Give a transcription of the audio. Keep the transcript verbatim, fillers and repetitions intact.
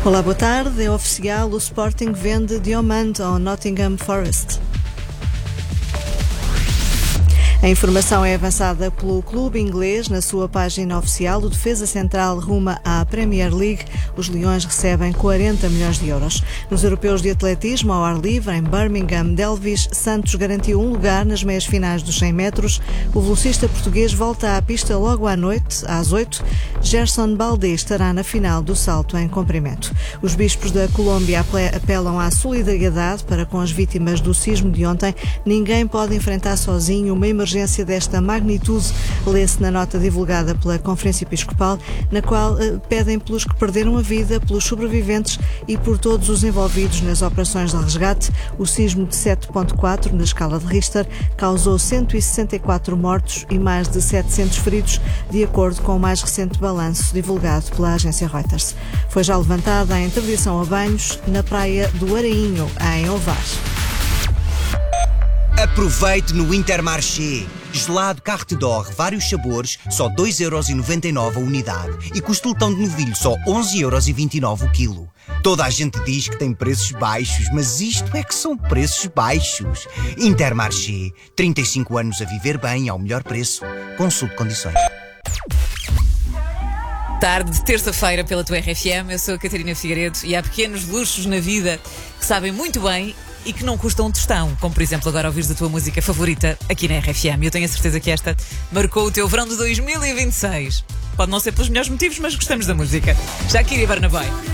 Olá, boa tarde. É oficial, o Sporting vende Diomande ao Nottingham Forest. A informação é avançada pelo clube inglês na sua página oficial. O defesa central ruma à Premier League. Os Leões recebem quarenta milhões de euros. Nos europeus de atletismo ao ar livre, em Birmingham, Delvis Santos garantiu um lugar nas meias finais dos cem metros. O velocista português volta à pista logo à noite, às oito. Gerson Baldé estará na final do salto em comprimento. Os bispos da Colômbia apelam à solidariedade para com as vítimas do sismo de ontem. Ninguém pode enfrentar sozinho uma emergência desta magnitude, lê-se na nota divulgada pela Conferência Episcopal, na qual eh, pedem pelos que perderam a vida, pelos sobreviventes e por todos os envolvidos nas operações de resgate. O sismo de sete ponto quatro na escala de Richter causou cento e sessenta e quatro mortos e mais de setecentos feridos, de acordo com o mais recente balanço divulgado pela agência Reuters. Foi já levantada a interdição a banhos na praia do Arainho, em Ovar. Aproveite no Intermarché. Gelado Carte d'Or, vários sabores, só dois euros e noventa e nove a unidade. E costeletão de novilho, só onze euros e vinte e nove o quilo. Toda a gente diz que tem preços baixos, mas isto é que são preços baixos. Intermarché. trinta e cinco anos a viver bem ao melhor preço. Consulte condições. Tarde de terça-feira pela tua R F M. Eu sou a Catarina Figueiredo e há pequenos luxos na vida que sabem muito bem e que não custam um tostão, como por exemplo agora ouvires a tua música favorita aqui na R F M. Eu tenho a certeza que esta marcou o teu verão de dois mil e vinte e seis. Pode não ser pelos melhores motivos, mas gostamos da música. Shakira e Barnaboy.